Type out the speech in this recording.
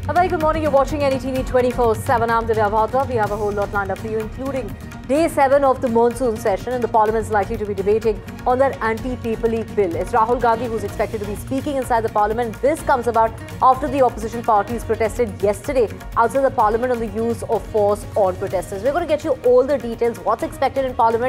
A very good morning. You're watching NETV 24/7. I'm Divya Bhadra. We have a whole lot lined up for you, including Day 7 of the monsoon session, and the Parliament is likely to be debating on that anti-paper leak bill. It's Rahul Gandhi who's expected to be speaking inside the Parliament. This comes about after the opposition parties protested yesterday outside the Parliament on the use of force on protesters. We're going to get you all the details, what's expected in Parliament.